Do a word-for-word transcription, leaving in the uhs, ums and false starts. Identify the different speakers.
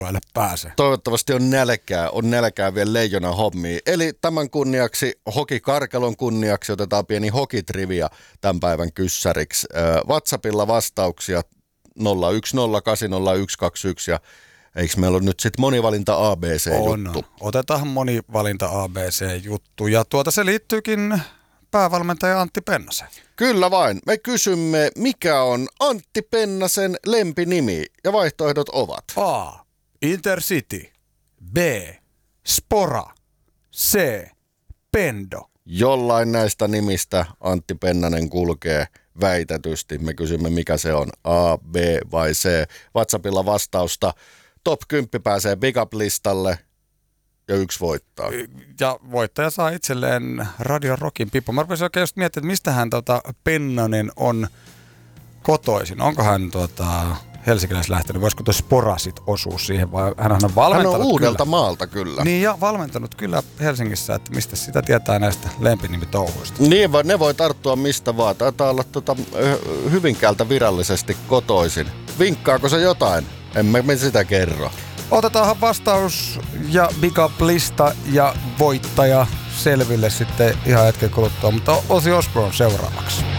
Speaker 1: pääse.
Speaker 2: Toivottavasti on nälkää, on nälkää vielä leijona hommia. Eli tämän kunniaksi, Hokikarkelon kunniaksi, otetaan pieni hokitrivia tämän päivän kyssäriksi. WhatsAppilla vastauksia nolla yksi nolla kahdeksan nolla yksi kaksi yksi ja eikö meillä ole nyt sitten monivalinta A B C-juttu?
Speaker 1: On. Otetaan monivalinta A B C-juttu ja tuota se liittyykin päävalmentaja Antti Pennasen.
Speaker 2: Kyllä vain. Me kysymme, mikä on Antti Pennasen lempinimi ja vaihtoehdot ovat.
Speaker 1: A. Intercity. B. Spora. C. Pendo.
Speaker 2: Jollain näistä nimistä Antti Pennanen kulkee väitetysti. Me kysymme, mikä se on, A, B vai C. WhatsAppilla vastausta. Top kymmenen pääsee Big Up-listalle ja yksi voittaa.
Speaker 1: Ja voittaja saa itselleen Radio Rockin pipo. Mä rupesin oikein just miettimään, että mistähän tota Pennanen on kotoisin. Onko hän tota helsinkiläis lähtenyt? Voisiko tuo Spora sit osua siihen? Vai hän on valmentanut
Speaker 2: Hän on uudelta
Speaker 1: kyllä.
Speaker 2: maalta kyllä.
Speaker 1: Niin ja valmentanut kyllä Helsingissä, että mistä sitä tietää näistä lempinimitouhuista.
Speaker 2: Niin, ne voi tarttua mistä vaan. Taitaa olla tota, Hyvinkäältä virallisesti kotoisin. Vinkkaako se jotain? Emme me sitä kerro.
Speaker 1: Otetaanhan vastaus ja Big Up-lista ja voittaja selville sitten ihan hetken kuluttua, mutta Ozzy Osbourne seuraavaksi.